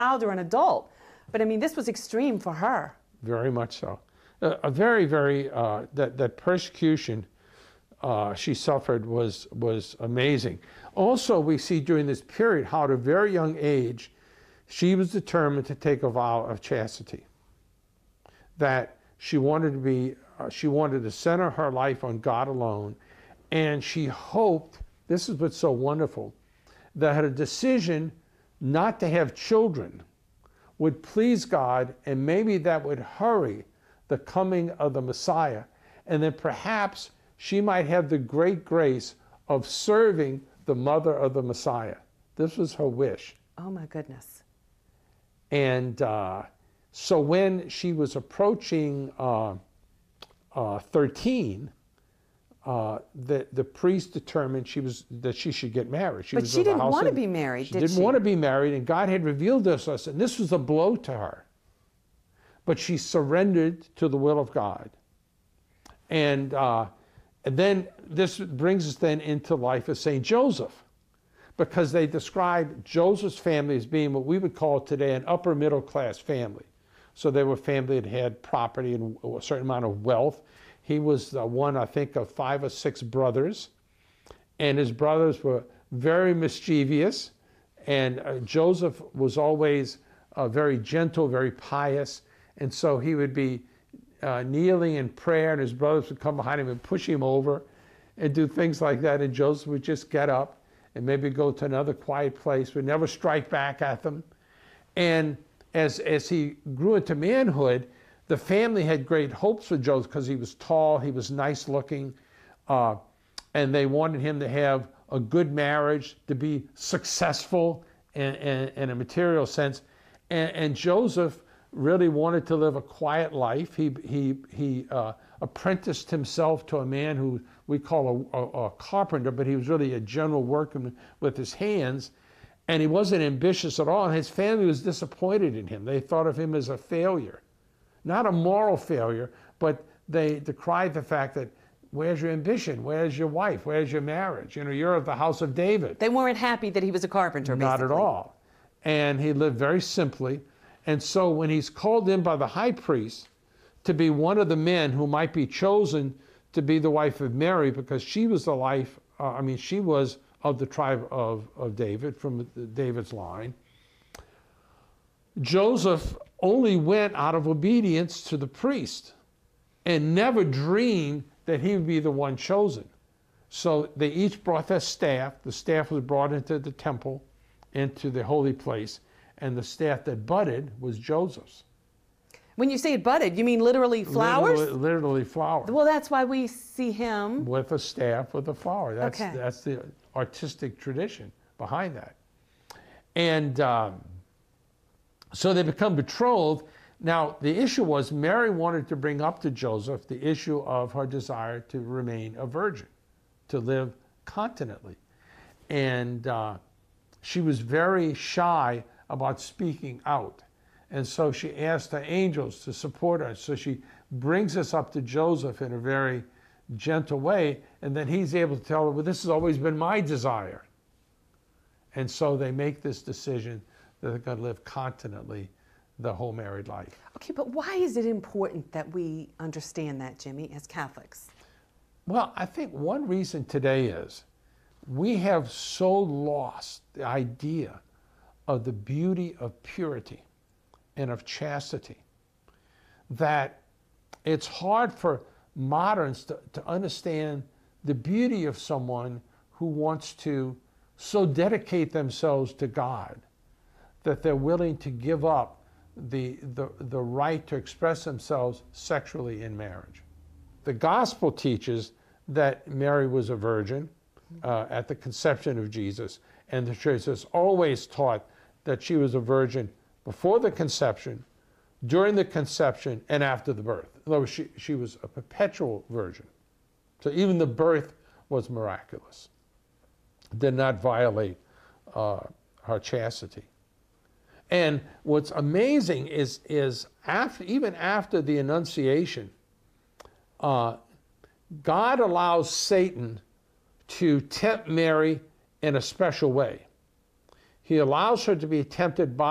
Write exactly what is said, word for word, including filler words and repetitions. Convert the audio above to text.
child or an adult. But I mean, this was extreme for her. Very much so. Uh, a very, very, uh, that, that persecution uh, she suffered was, was amazing. Also, we see during this period how at a very young age, she was determined to take a vow of chastity. That she wanted to be, uh, she wanted to center her life on God alone. And she hoped, this is what's so wonderful, that her decision not to have children would please God, and maybe that would hurry the coming of the Messiah. And then perhaps she might have the great grace of serving the mother of the Messiah. This was her wish. Oh my goodness. And uh, so when she was approaching uh, uh, thirteen, uh, the, the priest determined she was, that she should get married. She but was she didn't want to of, be married, she did didn't she? want to be married, and God had revealed this to us, and this was a blow to her. But she surrendered to the will of God. And, uh, and then this brings us then into life of Saint Joseph, because they describe Joseph's family as being what we would call today an upper middle class family. So they were a family that had property and a certain amount of wealth. He was uh, one, I think, of five or six brothers, and his brothers were very mischievous, and uh, Joseph was always uh, very gentle, very pious, and so he would be uh, kneeling in prayer, and his brothers would come behind him and push him over and do things like that, and Joseph would just get up and maybe go to another quiet place, would never strike back at them. And as, as he grew into manhood, the family had great hopes for Joseph because he was tall, he was nice looking, uh, and they wanted him to have a good marriage, to be successful in, in, in a material sense. And, and Joseph really wanted to live a quiet life. He, he, he uh, apprenticed himself to a man who we call a, a, a carpenter, but he was really a general workman with his hands. And he wasn't ambitious at all. And his family was disappointed in him. They thought of him as a failure. Not a moral failure, but they decried the fact that, where's your ambition? Where's your wife? Where's your marriage? You know, you're of the house of David. They weren't happy that he was a carpenter, basically. Not at all. And he lived very simply. And so when he's called in by the high priest to be one of the men who might be chosen to be the wife of Mary, because she was the life, uh, I mean, she was of the tribe of, of David, from David's line. Joseph only went out of obedience to the priest and never dreamed that he would be the one chosen. So they each brought their staff. The staff was brought into the temple, into the holy place, and the staff that budded was Joseph's. When you say it budded, you mean literally flowers? Literally, literally flowers. Well, that's why we see him. With a staff with a flower. That's, okay. that's the artistic tradition behind that. And um, so they become betrothed. Now, the issue was Mary wanted to bring up to Joseph the issue of her desire to remain a virgin, to live continently. And uh, she was very shy about speaking out. And so she asked the angels to support her. So she brings us up to Joseph in a very gentle way, and then he's able to tell her, well, this has always been my desire. And so they make this decision that they're going to live continently the whole married life. Okay, but why is it important that we understand that, Jimmy, as Catholics? Well, I think one reason today is we have so lost the idea of the beauty of purity and of chastity that it's hard for moderns to, to understand the beauty of someone who wants to so dedicate themselves to God that they're willing to give up the, the, the right to express themselves sexually in marriage. The gospel teaches that Mary was a virgin uh, at the conception of Jesus, and the church has always taught that she was a virgin before the conception, during the conception, and after the birth. In other words, she, she was a perpetual virgin. So even the birth was miraculous. Did not violate uh, her chastity. And what's amazing is, is after, even after the Annunciation, uh, God allows Satan to tempt Mary in a special way. He allows her to be tempted by